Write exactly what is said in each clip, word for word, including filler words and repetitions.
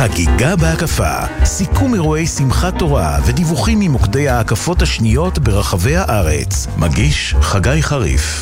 חגיגה בהקפה, סיכום אירועי שמחת תורה ודיווחים ממוקדי ההקפות השניות ברחבי הארץ. מגיש חגי חריף.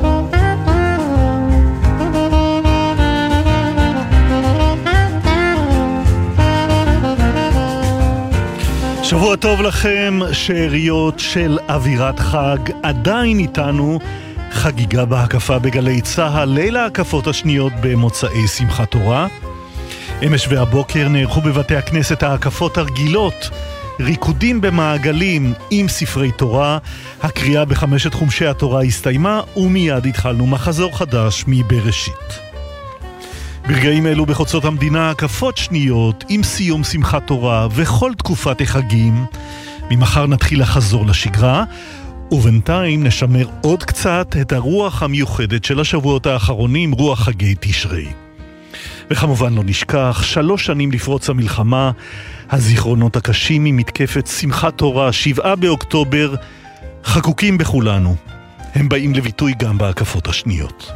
שבוע טוב לכם, שאריות של אווירת חג עדיין איתנו. חגיגה בהקפה בגלי צהל, ליל ההקפות השניות במוצאי שמחת תורה. אמש והבוקר נערכו בבתי הכנסת ההקפות הרגילות, ריקודים במעגלים עם ספרי תורה. הקריאה בחמשת חומשי התורה הסתיימה ומיד התחלנו מחזור חדש מבראשית. ברגעים אלו בחוצות המדינה הקפות שניות עם סיום שמחת תורה וכל תקופת החגים. ממחר נתחיל לחזור לשגרה, ובינתיים נשמר עוד קצת את הרוח המיוחדת של השבועות האחרונים, רוח חגי תשרי. וכמובן לא נשכח, שלוש שנים לפרוץ המלחמה, הזיכרונות הקשים ממתקפת שמחת תורה, שבעה באוקטובר, חקוקים בכולנו. הם באים לביטוי גם בהקפות השניות.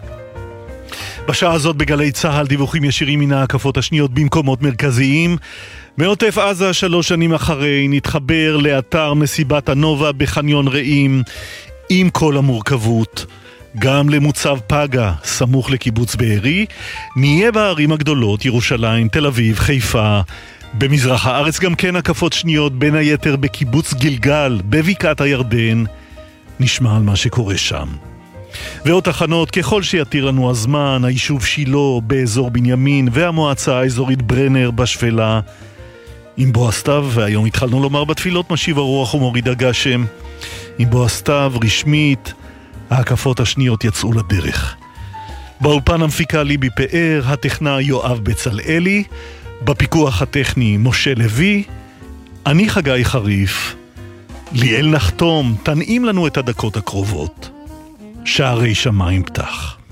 בשעה הזאת בגלי צהל דיווחים ישירים מן ההקפות השניות במקומות מרכזיים. מעוטף עזה שלוש שנים אחרי נתחבר לאתר מסיבת הנובה בחניון רעים עם כל המורכבות. גם למוצב פגה סמוך לקיבוץ בארי. נהיה בערים הגדולות ירושלים, תל אביב, חיפה. במזרח הארץ גם כן הקפות שניות, בין היתר בקיבוץ גלגל בבקעת הירדן. נשמע על מה שקורה שם. ועוד תחנות ככל שיתיר לנו הזמן, היישוב שילה באזור בנימין והמועצה האזורית ברנר בשפלה. עם בוא הסתיו, והיום התחלנו לומר בתפילות משיב הרוח ומוריד הגשם. עם בוא הסתיו רשמית, ההקפות השניות יצאו לדרך. באולפן המפיקה ליבי פאר, הטכנאי יואב בצלאלי, בפיקוח הטכני משה לוי, אני חגי חריף. ליאל נחתום, תנעים לנו את הדקות הקרובות. שערי שמיים פתח.